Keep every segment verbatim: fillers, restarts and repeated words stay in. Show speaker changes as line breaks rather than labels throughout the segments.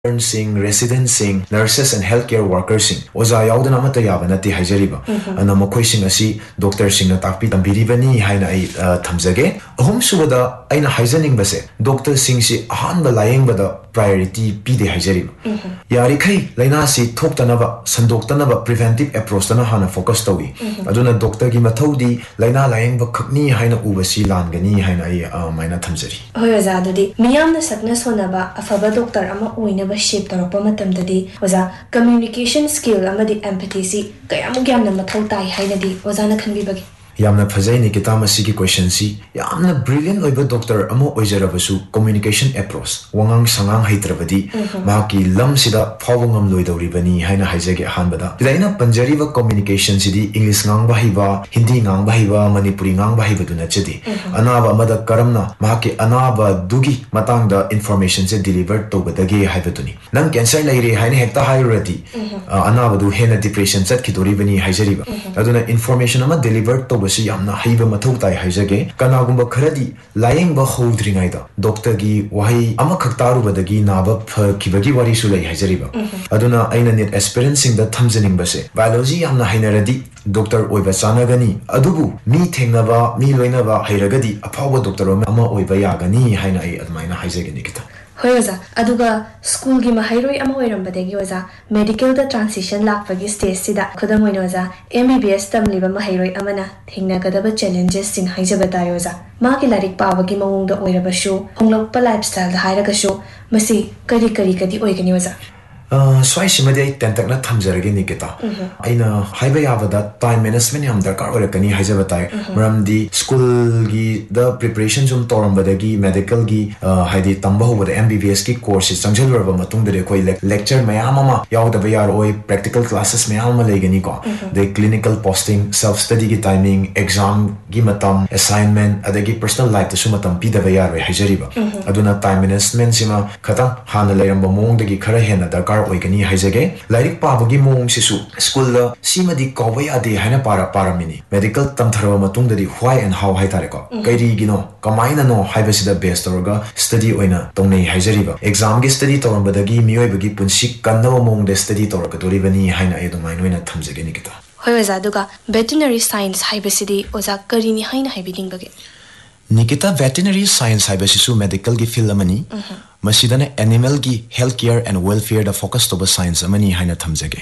internsing, residentsing, nurses and healthcare workersing oza yaudana amata yaba nati haijariba ana makoising asi doctor singna takpi tambiribani haina ai thamjage ahum subada aina haijaning base doctor sing si ahanba layeng bada priority pide haijariba yari khai laina si thoktanaba sandoktanaba preventive approach tana hana focus tawi aduna doctor gi mathaudi laina layeng ba khakni haina ubasi langani haina ai maina thamjari
hoy oza adudi miyamna sakna sonaba afaba doctor ama oina shape tarapa matamdadi oza communication skill amadi empathy si kayam gyamna mathau tai hainadi ozana khanbibagi
yamna phajai nikita masigi question si yamna brilliant oiba doctor amo oijarabasu communication approach wangang sangang haitrabadi maki lam sida phawangam loidoribani haina haijage hanbada ilaina panjari wa communication sidi english ngang bahiba hindi ngang bahiba manipuri ngang bahiba duna chedi anaba amada karamna maki anaba dugi matangda information se deliver tobadage haibaduni nang cancer laire haina hekta hairati anaba du hena depression chat khidoribani haijariba aduna information ama deliver to basi yamna haiba mathau tai haijage kanagumba kharadi layeng ba hodringaida doctor gi wahi ama khaktaru badagi naba phakibagi wari su lai haijariba aduna aina net experiencing the thamjaning base biology yamna hainaradi doctor oiba chanagani adubu mi thengnaba mi loinaba hairagadi apawa doctor ama oiba yagani haina ai admaina haijage nikita
hoy oza aduga school gi mahairoi ama oirambadegi oza medical da transition lakpagi stage sida khudam oina oza M B B S tamliba mahairoi amana thengnagadaba challenges sin haijabata oza magi larik pawagi mawongda oirabashu honglokpa lifestyle da hairagashu masi kari kari kadi oigani oza
swai simadi ai tentakna thamjarage nikita aina haiba yabada time management yam darkar orakani haijabatai maramdi school gi the preparation zum torambadagi medical gi haidi tamba hobada M B B S ki course changjalraba matung dere koi lecture mayam ama yaudaba yar oi practical classes mayam ma legani ko the clinical posting self study gi timing exam gi matam assignment adagi personal life su matam pidaba yar haijariba aduna time management sima khata hana leiramba mong dagi khara hena darkar oigani haijage lairik pabagi mong sisu school la simadi kawai ade haina para paramini medical tamtharwa matungdadi why and how haitare ko kairi gino kamaina no haibasida best orga study oina tongnei haijariba exam gi study torambadagi miyoibagi punsi kannawa mong de study toraka doribani haina edumai noina thamjage nikita
hoy oza duga veterinary science haibasidi oza karini haina haibiding bage
Nikita veterinary science haibasisu medical gi field amani masidana animal gi healthcare and welfare da focus to science amani haina thamjage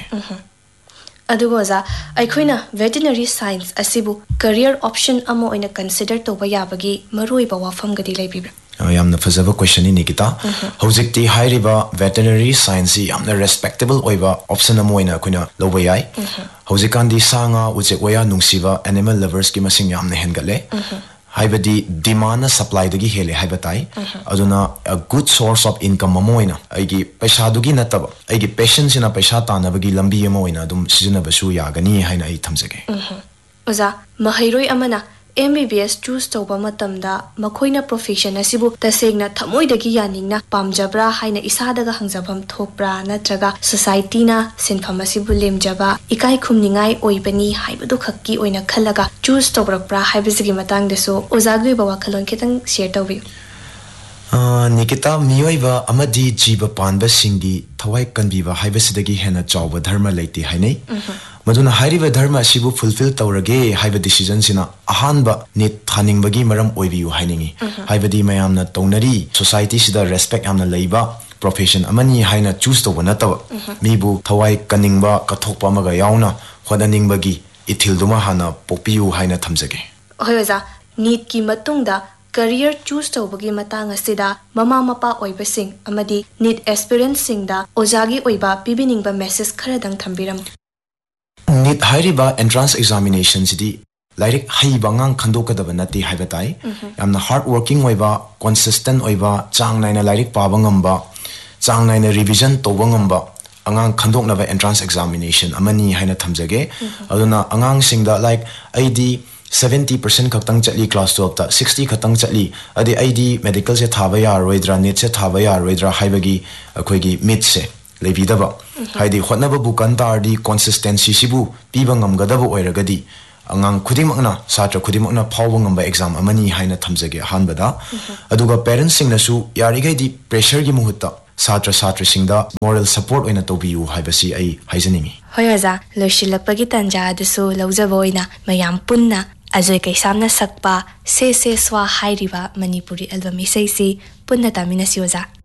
adugoza aikhoina veterinary science asibu career option amo oina consider to bayabagi maroi ba wafam gadi laibibra
yamna fazaba question ni Nikita hojikti hairiba veterinary science yamna respectable oiba option amo oina koina loba yai hojikandi sanga ujek waya nungsiba animal lovers ki masing yamna hengale haibadi demand supply dagi hele haibatai aduna a good source of income amoina aigi paisa dugi nataba aigi patience ina paisa tanabagi lambi amoina dum sijina basu yagani haina ai thamjage
oza mahairoi amana M B B S choose toba matamda makoina profession asibu tasegna thamoi dagi yaningna pamjabra haina isadaga hangjabam thokbra natraga society na sinpham asibu lemjaba ikai khumningai oibani haibadu khakki oina khalaga choose tobrakbra haibisigi matang deso ozagui bawa khalon kitang share tobi
Nikita miyoiba amadi jiba panba singdi thawai kanbiba haibasidagi hena chawba dharma leiti hainai maduna hairiba dharma sibu fulfill tawrage haiba decision sina ahanba nit thaningbagi maram oibiyu hainingi haibadi mayamna tonari society sida respect amna leiba profession amani haina choose to na tawa mibu thawai kaningba kathokpa amaga yauna hodaningbagi ithilduma hana popiyu haina thamjage
hoyoza nit ki matungda career choose to bagi matang asida mama mapa oibasing amadi need experience singda ojagi oiba pibiningba message kharadang thambiram
need hairiba entrance examination sidi lairik haiba ngang khandokadaba nati haibatai yamna hard working oiba consistent oiba chang naina lairik paba ngamba chang naina revision toba ngamba angang khandoknaba entrance examination amani haina thamjage aduna angang singda like id seventy percent khaktang chali class twelve ta sixty khatang chali adi id medical se thaba ya roidra net se thaba ya roidra haibagi akhoi mid se lebidaba haidi hotnaba bukan tardi consistency sibu piba ngamgadaba oiragadi angang khudimakna satra khudimakna phawba ngamba exam amani haina thamjage hanbada aduga parents sing nasu yarigai di pressure gi muhutta satra satra singda moral support oina tobiu haibasi ai haijaningi
hoi oja loishilakpagi tanja adusu lawjaboina mayam punna ajoi kaisamna sakpa se se swa hairiba manipuri album isai si punna tamina si oja